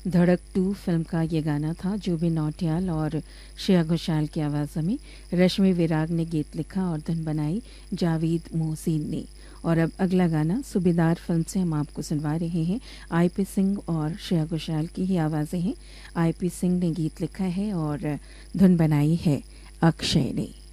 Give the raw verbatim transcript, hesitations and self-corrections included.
धड़क to film का ये गाना था। जुबिन नौटियाल और श्रेया घोषाल की आवाज़ में रश्मि विराग ने गीत लिखा और धुन बनाई जावेद मोहसिन ने। और अब अगला गाना सूबेदार फिल्म से हम आपको सुनवा रहे हैं। आईपी सिंह और श्रेया घोषाल की ही आवाज़ें हैं। आईपी सिंह ने गीत लिखा है और धुन बनाई है अक्षय ने।